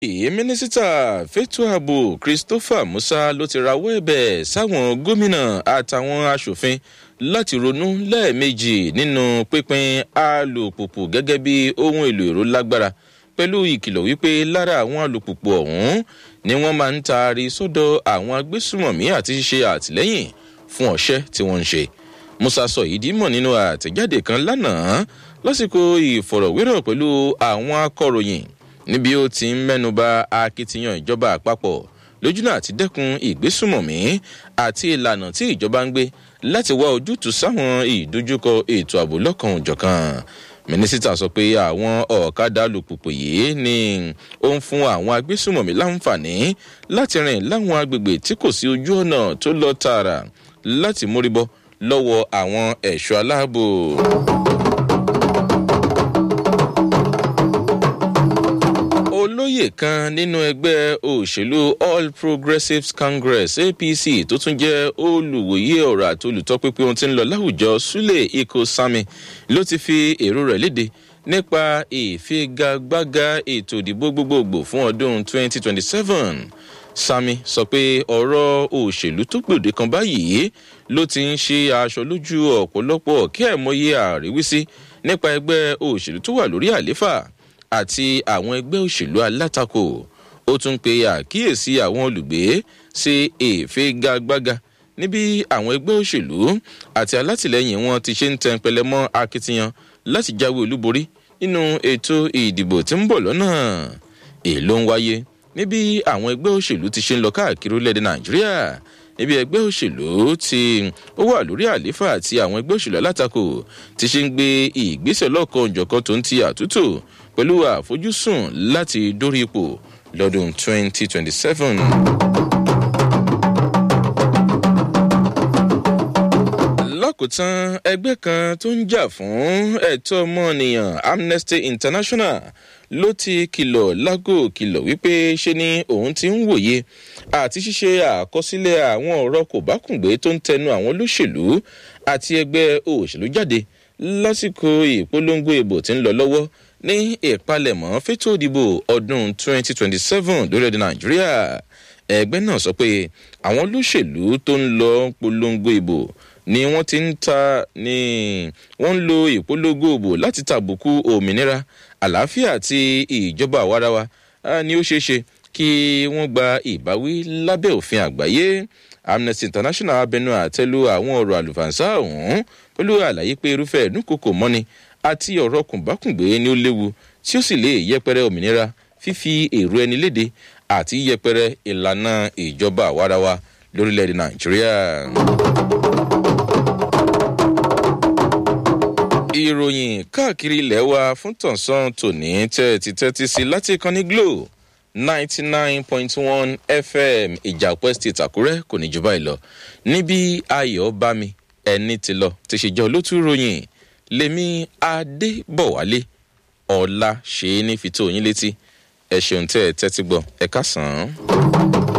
mínísítà fẹ́tọ́ ààbò Christopher Musa ló ti rawọ́ ẹ̀bẹ̀ sáwọn gómìnà àtàwọn aṣòfin láti ronú lẹ́ẹ̀mejì nínú pínpín alùpùpù gẹ́gẹ́ bí ohun èlò èrò lágbára pẹ̀lú ìkìlọ̀ wípé lára àwọn alùpùpù ọ̀hún ni wọ́n máa ń taari sọ́dọ̀ àwọn agbésùmọ̀mí àti ṣíṣe àtìlẹ́yìn fún ọṣẹ́ tí wọ́n ń ṣe. Musa sọ ìdí mọ̀ nínú àtẹ̀jáde kan lánàá lásìkò ìfọ̀rọ̀wérọ̀ pẹ̀lú àwọn akọ̀ròyìn níbi ó ti ń mẹ́nuba akitiyan ìjọba àpapọ̀ lójúnà àti dẹ́kun ìgbésùmọ̀mí àti ìlànà tí ìjọba ń gbé láti wá ojútùú sáwọn ìdojúkọ ètò ààbò lọ́kan òjọ̀kan. Mínísítà sọ pé àwọn ọ̀kadà alùpùpù yìí ni ó ń fún àwọn agbésùmọ̀mí láǹfààní láti rìn láwọn agbègbè tí kò sí ojú ọ̀nà tó lọ tààrà láti móríbọ́ lọ́wọ́ àwọn ẹ̀ṣọ́ aláàbò. Olóyè kan nínú ẹgbẹ́ òṣèlú All Progressives Congress APC tó tún jẹ́ olùwòye ọ̀rọ̀ àti olùtọ́pinpin ohun tí ń lọ láwùjọ Sule Ikosami ló ti fi èrò rẹ̀ léde nípa ìfigagbága ètò ìdìbò gbogbogbò fún ọdún 2027. Sami sọ pé ọ̀rọ̀ òṣèlú tó gbòde kan báyìí ló ti ń ṣe aṣọ lójú ọ̀pọ̀lọpọ̀ kí ẹ̀mọye àríwísí nípa ẹgbẹ́ òṣèlú tó wà lórí àléfà àti àwọn ẹgbẹ́ òṣèlú alátakò. Ó tún pe àkíyèsí àwọn olùgbé sí ìfigagbága níbi àwọn ẹgbẹ́ òṣèlú àti alátìlẹyìn wọn ti ṣe ń tẹnpẹlẹ mọ́ akitiyan láti jáwé olúborí nínú ètò ìdìbò tí ń bọ̀ lọ́nà. Èló ń wáyé níbi àwọn ẹgbẹ́ òṣèlú ti ṣe ń lọ káàkiri orílẹ̀-èdè Nàìjíríà, níbi ẹgbẹ́ òṣèlú tí ó wà lórí àléfà àti àwọn ẹgbẹ́ òṣèlú alátakò ti ṣe ń gbé ìgbésẹ̀ lọ́kàn òjọ̀kan tó ń ti àtúntò pẹ̀lú àfojúsùn láti dórí ipò lọ́dún 2027. Lákòótán ẹgbẹ́ kan tó ń jà fún ẹ̀tọ́ ọmọnìyàn Amnesty International ló ti kìlọ̀ lágò kìlọ̀ wípé ṣe ni òun ti ń wòye àti ṣíṣe àkọsílẹ̀ àwọn ọ̀rọ̀ kòbákùngbé tó ń tẹnu àwọn olóṣèlú àti ẹgbẹ́ òṣèlú jáde lásìkò ìpolongo ìbò tí ń lọ lọ́wọ́ ní ìpalẹ̀mọ́ fétò ìdìbò ọdún 2027 lórílẹ̀-èdè Nàìjíríà. Ẹgbẹ́ náà sọ pé àwọn olóṣèlú tó ń lọ polongo ìbò ni wọ́n ń lo ìpolongo ìbò láti tàbùkù òmìnira, àlàáfíà àti ìjọba àwarawa ni ó ṣeéṣe kí wọ́n gba ìbáwí lábẹ́ òfin àgbáyé. Amnesty International abẹnu àtẹ́lu àwọn ọ̀rọ̀ àlùfàǹsá ọ̀hún pẹ̀lú àlàyé pé irúfẹ́ ìdúnkokò mọ́ni àti ọ̀rọ̀ kùnbákùngbé ni ó léwu tí ó sì lè yẹpẹrẹ òmìnira, fífi èrò ẹni léde àti yẹpẹrẹ ìlànà ìjọba àwarawa lórílẹ̀-èdè Nàìjíríà. Ìròyìn káàkiri ilẹ̀ wa fún tọ̀sán tòní tẹ́tí sí láti ìkànnì Glo 99.1 FM Ìjàpẹ́ State Àkúrẹ́ kò ní jù báyìí lọ. Níbi ayọ̀ bá mi ẹni ti lọ ti ṣe jẹ́ olótú ròyìn lèmi Adébọ̀wálé ọ̀la ṣe é ní fi tó yín létí. Ẹ ṣeun tẹ́ ẹ tẹ́tí gbọ́ ẹ káàsán.